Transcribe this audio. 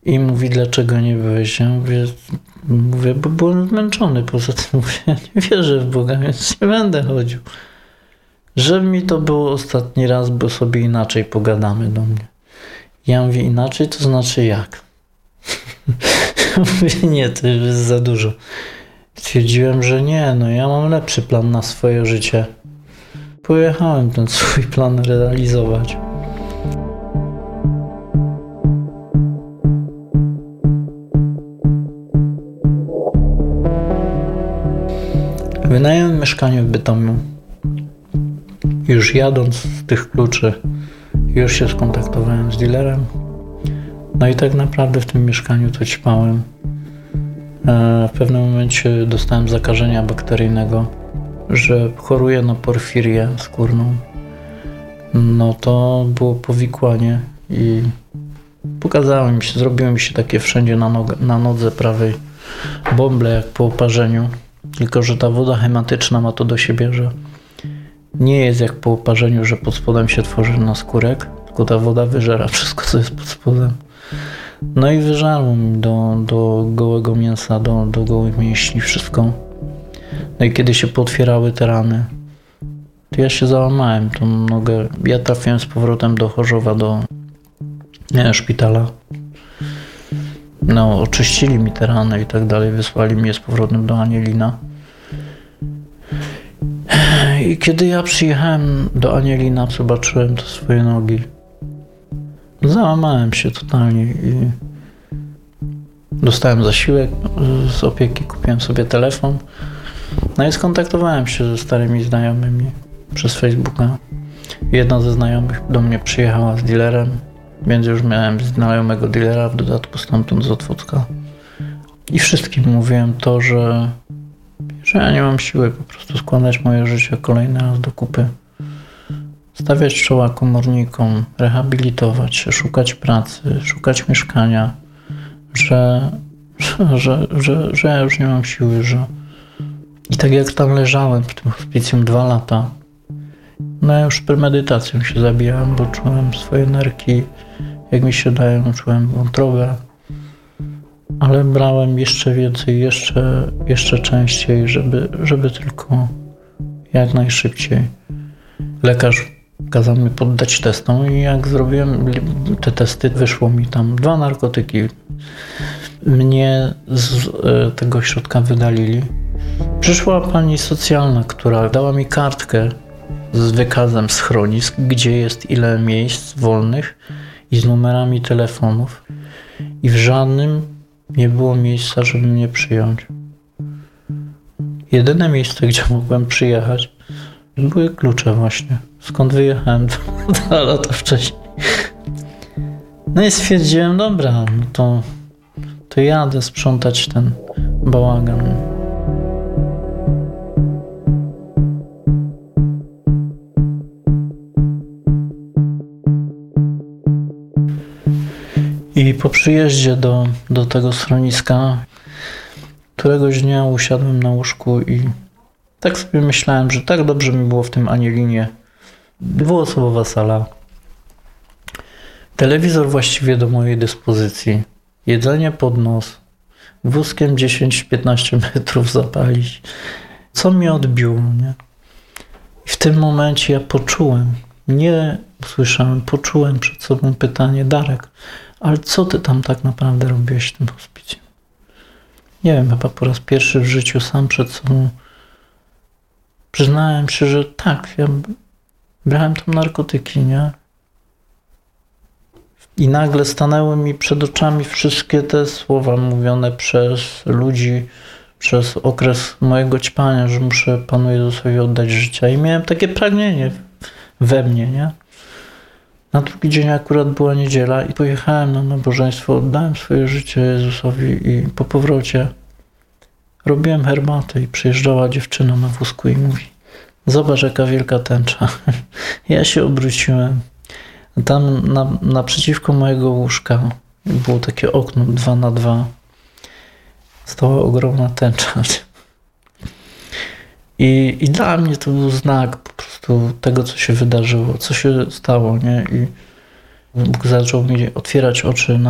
I mówi, dlaczego nie byłeś? Ja mówię, bo byłem zmęczony. Poza tym mówię, ja nie wierzę w Boga, więc nie będę chodził. Żeby mi to było ostatni raz, bo sobie inaczej pogadamy do mnie. Ja mówię, inaczej to znaczy jak? Mówię, nie, to jest za dużo. Stwierdziłem, że nie, ja mam lepszy plan na swoje życie. Pojechałem ten swój plan realizować. Wynająłem mieszkanie w Bytomiu. Już jadąc z tych kluczy, już się skontaktowałem z dealerem. No i tak naprawdę w tym mieszkaniu to ćpałem. W pewnym momencie dostałem zakażenia bakteryjnego, że choruję na porfirię skórną. No to było powikłanie i zrobiły mi się takie wszędzie na nodze prawej bąble jak po oparzeniu. Tylko że ta woda hematyczna ma to do siebie, że nie jest jak po oparzeniu, że pod spodem się tworzy naskórek, tylko ta woda wyżera wszystko, co jest pod spodem. No i wyżarło mi do gołego mięsa, do gołych mięśni wszystko. No i kiedy się pootwierały te rany, to ja się załamałem tą nogę. Ja trafiłem z powrotem do Chorzowa, do szpitala. No, oczyścili mi te rany i tak dalej, wysłali mnie z powrotem do Anielina. I kiedy ja przyjechałem do Anielina, zobaczyłem te swoje nogi. Załamałem się totalnie i dostałem zasiłek z opieki, kupiłem sobie telefon. No i skontaktowałem się ze starymi znajomymi przez Facebooka. Jedna ze znajomych do mnie przyjechała z dealerem, więc już miałem znajomego dealera, w dodatku stamtąd z Otwocka. I wszystkim mówiłem to, że ja nie mam siły po prostu składać moje życie kolejny raz do kupy. Stawiać czoła komornikom, rehabilitować się, szukać pracy, szukać mieszkania, że ja już nie mam siły, że... I tak jak tam leżałem w tym hospicjum 2 lata, no ja już premedytacją się zabijałem, bo czułem swoje nerki, jak mi się dają, czułem wątrobę, ale brałem jeszcze więcej, jeszcze częściej, żeby tylko jak najszybciej. Lekarz kazał mi poddać testom i jak zrobiłem te testy, wyszło mi tam 2 narkotyki. Mnie z tego ośrodka wydalili. Przyszła pani socjalna, która dała mi kartkę z wykazem schronisk, gdzie jest ile miejsc wolnych i z numerami telefonów. I w żadnym nie było miejsca, żeby mnie przyjąć. Jedyne miejsce, gdzie mogłem przyjechać, były klucze właśnie, skąd wyjechałem 2 lata wcześniej. No i stwierdziłem, dobra, no to jadę sprzątać ten bałagan. I po przyjeździe do tego schroniska któregoś dnia usiadłem na łóżku i tak sobie myślałem, że tak dobrze mi było w tym Anielinie. 2-osobowa sala. Telewizor właściwie do mojej dyspozycji. Jedzenie pod nos. Wózkiem 10-15 metrów zapalić. Co mnie odbiło, nie? I w tym momencie ja poczułem, nie usłyszałem, poczułem przed sobą pytanie: Darek, ale co ty tam tak naprawdę robiłeś w tym hospicjum? Nie wiem, chyba po raz pierwszy w życiu sam przed sobą przyznałem się, że tak, ja brałem tam narkotyki, nie? I nagle stanęły mi przed oczami wszystkie te słowa mówione przez ludzi, przez okres mojego ćpania, że muszę Panu Jezusowi oddać życie. I miałem takie pragnienie we mnie, nie? Na drugi dzień akurat była niedziela i pojechałem na nabożeństwo, oddałem swoje życie Jezusowi i po powrocie robiłem herbatę i przyjeżdżała dziewczyna na wózku i mówi: zobacz, jaka wielka tęcza. Ja się obróciłem. Tam naprzeciwko mojego łóżka było takie okno 2x2. Stała ogromna tęcza. I dla mnie to był znak po prostu tego, co się wydarzyło, co się stało, nie? I Bóg zaczął mi otwierać oczy